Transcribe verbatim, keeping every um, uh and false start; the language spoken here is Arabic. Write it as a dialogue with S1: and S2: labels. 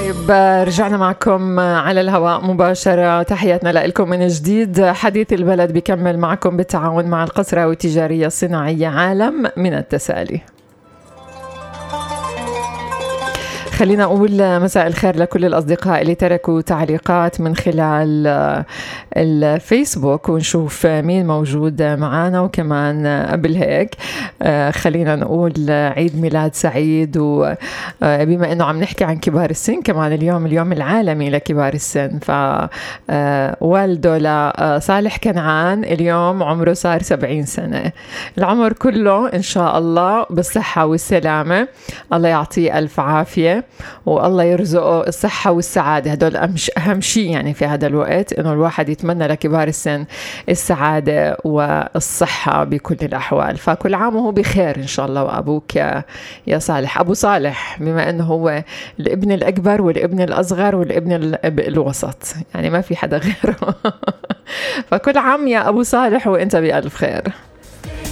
S1: طيب رجعنا معكم على الهواء مباشرة. تحياتنا لكم من جديد. حديث البلد بيكمل معكم بالتعاون مع القصراوي التجارية الصناعية عالم من التسالي. خلينا أقول مساء الخير لكل الأصدقاء اللي تركوا تعليقات من خلال الفيسبوك، ونشوف مين موجود معنا. وكمان قبل هيك خلينا نقول عيد ميلاد سعيد، وبما أنه عم نحكي عن كبار السن، كمان اليوم اليوم العالمي لكبار السن، فوالده لصالح كنعان اليوم عمره صار سبعين سنة. العمر كله إن شاء الله بالصحة والسلامة، الله يعطيه ألف عافية والله يرزقه الصحة والسعادة. هدول أهم شيء يعني في هذا الوقت، إنه الواحد يتمنى لكبار السن السعادة والصحة بكل الأحوال. فكل عام وهو بخير إن شاء الله. وأبوك يا, يا صالح، أبو صالح، بما أنه هو الابن الأكبر والابن الأصغر والابن الوسط، يعني ما في حدا غيره. فكل عام يا أبو صالح وإنت بألف خير.